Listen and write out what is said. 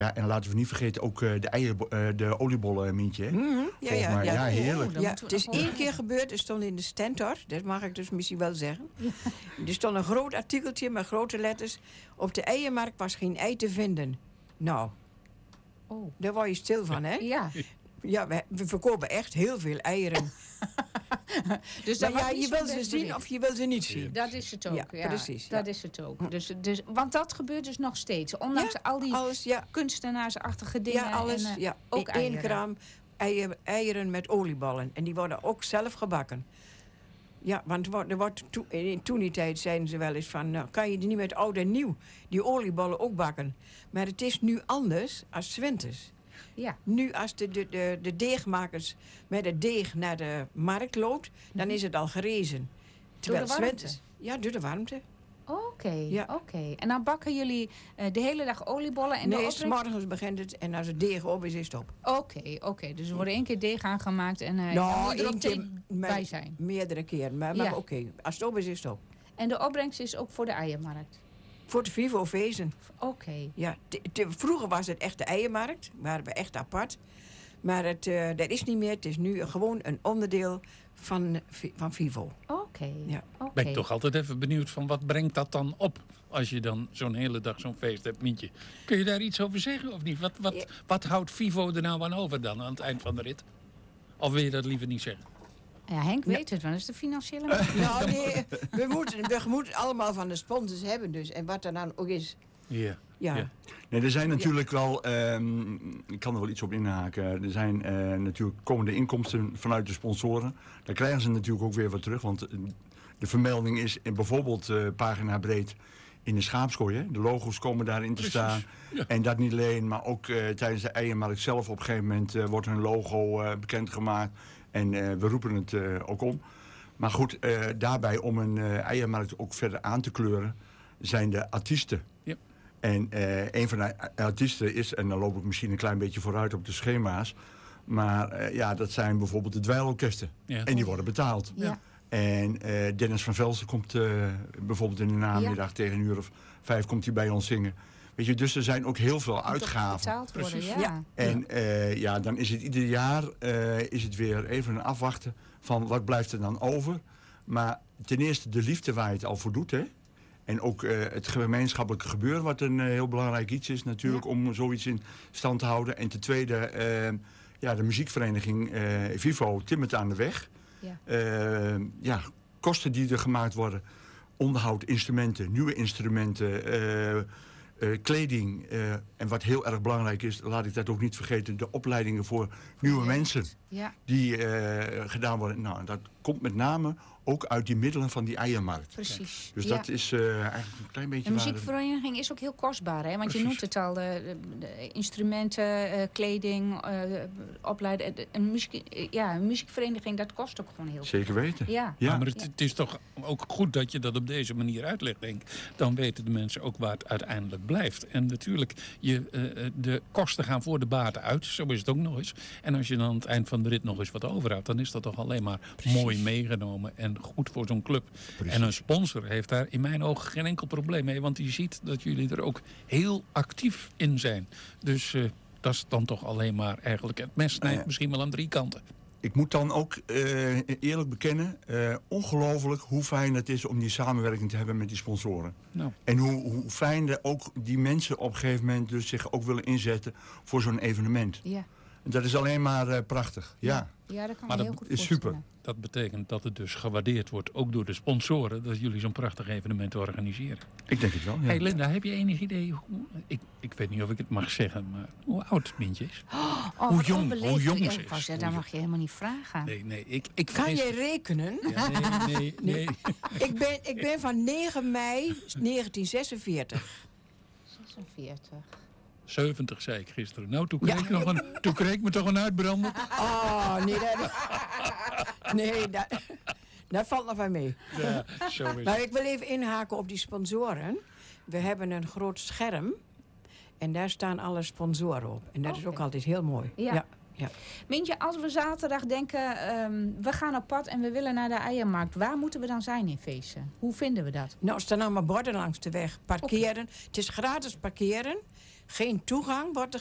Ja, en laten we niet vergeten ook de oliebollen, Mientje. Hè? Ja, heerlijk. Ja, het is 1 keer gebeurd, er stond in de Stentor, dat mag ik dus misschien wel zeggen. Er stond een groot artikeltje met grote letters. Op de eiermarkt was geen ei te vinden. Nou, daar word je stil van, hè? Ja. Ja, we verkopen echt heel veel eieren. Dus maar je wil ze zien of je wil ze niet zien. Dat is het ook, ja. Precies. Dat is het ook. Dus, want dat gebeurt dus nog steeds. Ondanks al die kunstenaarsachtige dingen. Ja, alles. En, ook 1 gram eieren met oliebollen. En die worden ook zelf gebakken. Ja, want toen die tijd zeiden ze wel eens van... Nou, kan je die niet met oud en nieuw die oliebollen ook bakken? Maar het is nu anders als 's winters. Ja. Nu als de deegmakers met het deeg naar de markt loopt... dan is het al gerezen. Door de warmte? Ja, door de warmte. Oké. En dan bakken jullie de hele dag oliebollen? En nee, 's morgens begint het en als het deeg op is, is het op. Oké. Dus er wordt 1 keer deeg aangemaakt en moet er op thee bij zijn? Meerdere keren, maar oké. Als het op is, is het op. En de opbrengst is ook voor de eiermarkt? Voor de Vivo-feesten. Oké. Ja, vroeger was het echt de eiermarkt. Waren we echt apart. Maar dat is niet meer. Het is nu gewoon een onderdeel van Vivo. Oké. Ja. Ben ik toch altijd even benieuwd van wat brengt dat dan op? Als je dan zo'n hele dag zo'n feest hebt, Mientje. Kun je daar iets over zeggen of niet? Wat houdt Vivo er nou aan over dan aan het eind van de rit? Of wil je dat liever niet zeggen? Ja, Henk weet het, want dat is de financiële... Nou nee, we moeten allemaal van de sponsors hebben dus. En wat er dan ook is. Ja. Nee, er zijn natuurlijk wel, ik kan er wel iets op inhaken. Er zijn natuurlijk komende inkomsten vanuit de sponsoren. Daar krijgen ze natuurlijk ook weer wat terug. Want de vermelding is bijvoorbeeld pagina breed in de schaapskooi. Hè? De logo's komen daarin te staan. Ja. En dat niet alleen, maar ook tijdens de eiermarkt zelf op een gegeven moment wordt hun logo bekendgemaakt. En we roepen het ook om. Maar goed, daarbij om een eiermarkt ook verder aan te kleuren, zijn de artiesten. Ja. En een van de artiesten is, en dan loop ik misschien een klein beetje vooruit op de schema's, maar dat zijn bijvoorbeeld de dweilorkesten. Ja. En die worden betaald. Ja. En Dennis van Velsen komt bijvoorbeeld in de namiddag tegen 5:00 komt hij bij ons zingen. Weet je, dus er zijn ook heel veel uitgaven. Worden, En dan is het ieder jaar is het weer even een afwachten van wat blijft er dan over. Maar ten eerste de liefde waar je het al voor doet, hè. En ook het gemeenschappelijke gebeuren, wat een heel belangrijk iets is natuurlijk om zoiets in stand te houden. En ten tweede, de muziekvereniging Vivo timmert aan de weg. Ja. Kosten die er gemaakt worden, onderhoud, instrumenten, nieuwe instrumenten, kleding. En wat heel erg belangrijk is, laat ik dat ook niet vergeten, de opleidingen voor nieuwe mensen die gedaan worden. Nou, dat komt met name ook uit die middelen van die eiermarkt. Precies. Dus dat is eigenlijk een klein beetje... De muziekvereniging is ook heel kostbaar, hè? Want je noemt het al, de instrumenten, kleding, opleiden. Een muziekvereniging, dat kost ook gewoon heel veel. Zeker weten. Ja, maar het is toch ook goed dat je dat op deze manier uitlegt, denk ik. Dan weten de mensen ook waar het uiteindelijk blijft. En natuurlijk, de kosten gaan voor de baten uit. Zo is het ook nog eens. En als je dan aan het eind van de rit nog eens wat overhoudt, dan is dat toch alleen maar mooi meegenomen en goed voor zo'n club. Precies. En een sponsor heeft daar in mijn ogen geen enkel probleem mee, want die ziet dat jullie er ook heel actief in zijn. Dus dat is dan toch alleen maar eigenlijk het mes snijdt misschien wel aan 3 kanten. Ik moet dan ook eerlijk bekennen, ongelooflijk hoe fijn het is om die samenwerking te hebben met die sponsoren. Nou. En hoe fijn ook die mensen op een gegeven moment dus zich ook willen inzetten voor zo'n evenement. Ja. Dat is alleen maar prachtig. Ja, dat kan me heel goed is super. Dat betekent dat het dus gewaardeerd wordt, ook door de sponsoren, dat jullie zo'n prachtig evenement organiseren. Ik denk het wel, ja. Hey Linda, heb je enig idee hoe... Ik weet niet of ik het mag zeggen, maar hoe oud Mientje is? Hoe jong ze is. Dat mag je helemaal niet vragen. Nee. Kan jij rekenen? Ja, nee. Ik ben van 9 mei 1946. 46. 70, zei ik gisteren. Nou, toen kreeg ik me toch een uitbrander. Oh, nee, dat valt nog van mee. Ja, zo is maar ik wil even inhaken op die sponsoren. We hebben een groot scherm. En daar staan alle sponsoren op. En dat is ook altijd heel mooi. Ja. Mientje, als we zaterdag denken, we gaan op pad en we willen naar de eiermarkt. Waar moeten we dan zijn in Veessen? Hoe vinden we dat? Nou, er staan allemaal borden langs de weg. Parkeren. Het is gratis parkeren. geen toegang wordt er